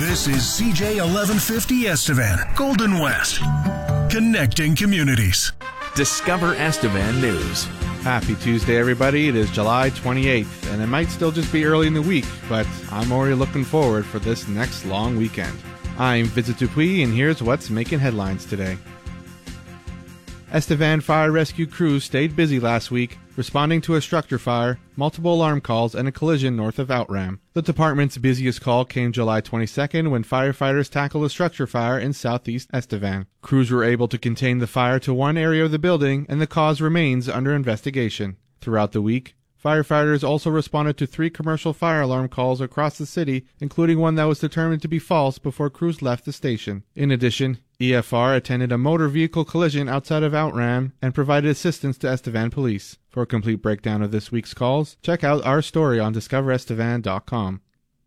This is CJ 1150 Estevan, Golden West, connecting communities. Discover Estevan News. Happy Tuesday, everybody. It is July 28th, and it might still just be early in the week, but I'm already looking forward for this next long weekend. I'm Vincent Dupuis, and here's what's making headlines today. Estevan fire rescue crews stayed busy last week, responding to a structure fire, multiple alarm calls, and a collision north of Outram. The department's busiest call came July 22nd when firefighters tackled a structure fire in southeast Estevan. Crews were able to contain the fire to one area of the building, and the cause remains under investigation. Throughout the week, firefighters also responded to 3 commercial fire alarm calls across the city, including one that was determined to be false before crews left the station. In addition, EFR attended a motor vehicle collision outside of Outram and provided assistance to Estevan police. For a complete breakdown of this week's calls, check out our story on discoverestevan.com.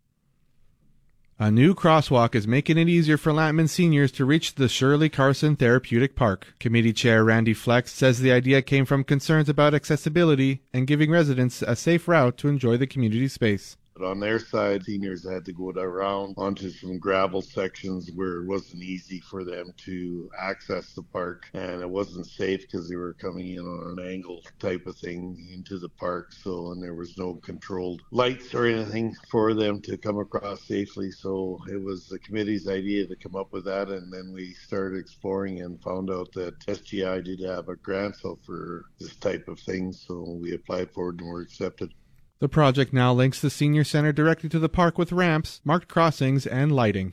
A new crosswalk is making it easier for Lantman seniors to reach the Shirley Carson Therapeutic Park. Committee Chair Randy Flex says the idea came from concerns about accessibility and giving residents a safe route to enjoy the community space. But on their side, seniors had to go around onto some gravel sections where it wasn't easy for them to access the park, and it wasn't safe because they were coming in on an angle type of thing into the park. And there was no controlled lights or anything for them to come across safely. So it was the committee's idea to come up with that, and then we started exploring and found out that SGI did have a grant for this type of thing. So we applied for it and were accepted. The project now links the senior center directly to the park with ramps, marked crossings, and lighting.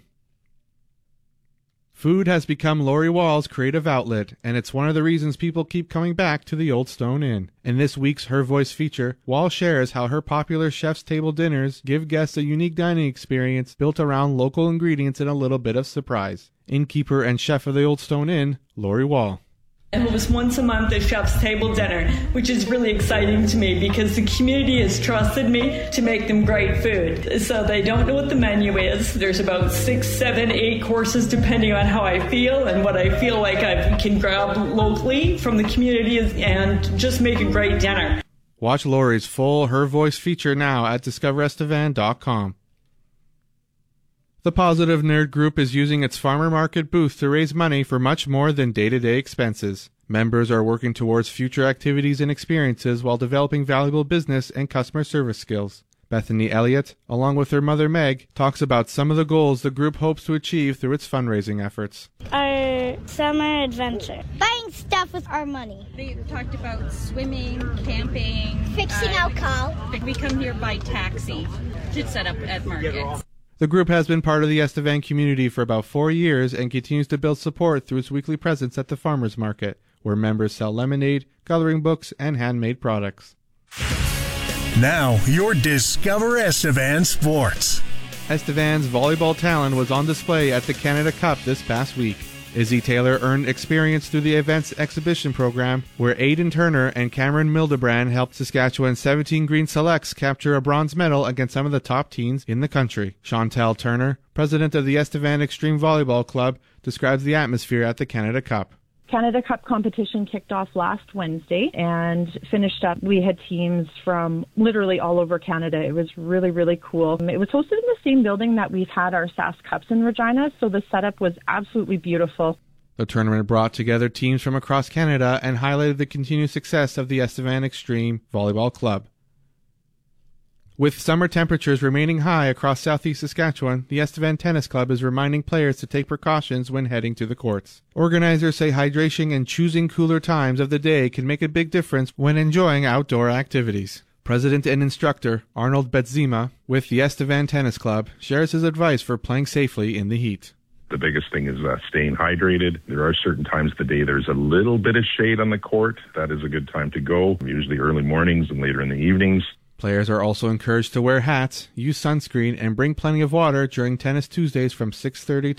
Food has become Lori Wall's creative outlet, and it's one of the reasons people keep coming back to the Old Stone Inn. In this week's Her Voice feature, Wall shares how her popular chef's table dinners give guests a unique dining experience built around local ingredients and a little bit of surprise. Innkeeper and chef of the Old Stone Inn, Lori Wall. It was once a month a chef's table dinner, which is really exciting to me because the community has trusted me to make them great food. So they don't know what the menu is. There's about 6, 7, 8 courses depending on how I feel and what I feel like I can grab locally from the community and just make a great dinner. Watch Lori's full Her Voice feature now at discoverestevan.com. The Positive Nerd Group is using its farmer market booth to raise money for much more than day-to-day expenses. Members are working towards future activities and experiences while developing valuable business and customer service skills. Bethany Elliott, along with her mother Meg, talks about some of the goals the group hopes to achieve through its fundraising efforts. Our summer adventure. Buying stuff with our money. They talked about swimming, camping. Fixing alcohol. We come here by taxi to set up at markets. The group has been part of the Estevan community for about 4 years and continues to build support through its weekly presence at the farmers market, where members sell lemonade, coloring books, and handmade products. Now, your Discover Estevan Sports. Estevan's volleyball talent was on display at the Canada Cup this past week. Izzy Taylor earned experience through the event's exhibition program, where Aiden Turner and Cameron Mildebrand helped Saskatchewan's 17 Green Selects capture a bronze medal against some of the top teams in the country. Chantel Turner, president of the Estevan Extreme Volleyball Club, describes the atmosphere at the Canada Cup. Canada Cup competition kicked off last Wednesday and finished up. We had teams from literally all over Canada. It was really, really cool. It was hosted in the same building that we've had our SAS Cups in Regina, so the setup was absolutely beautiful. The tournament brought together teams from across Canada and highlighted the continued success of the Estevan Extreme Volleyball Club. With summer temperatures remaining high across southeast Saskatchewan, the Estevan Tennis Club is reminding players to take precautions when heading to the courts. Organizers say hydration and choosing cooler times of the day can make a big difference when enjoying outdoor activities. President and instructor Arnold Betzima with the Estevan Tennis Club shares his advice for playing safely in the heat. The biggest thing is staying hydrated. There are certain times of the day there's a little bit of shade on the court. That is a good time to go, usually early mornings and later in the evenings. Players are also encouraged to wear hats, use sunscreen, and bring plenty of water during Tennis Tuesdays from 6:30